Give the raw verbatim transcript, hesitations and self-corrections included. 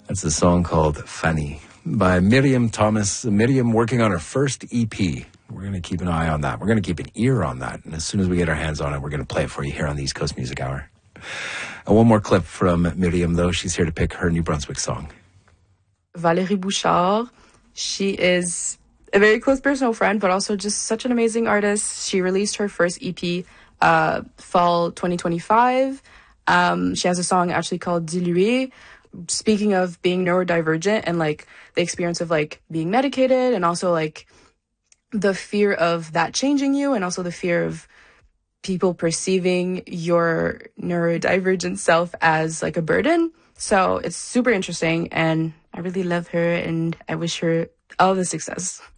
That's a song called Fanny by Miriam Thomas. Miriam working on her first E P. We're going to keep an eye on that. We're going to keep an ear on that. And as soon as we get our hands on it, we're going to play it for you here on the East Coast Music Hour. And one more clip from Miriam, though. She's here to pick her New Brunswick song. Valérie Bouchard. She is a very close personal friend, but also just such an amazing artist. She released her first E P uh, fall twenty twenty-five. Um, she has a song actually called Dilué, speaking of being neurodivergent and like the experience of like being medicated, and also like the fear of that changing you, and also the fear of people perceiving your neurodivergent self as like a burden. So it's super interesting, and I really love her, and I wish her all the success.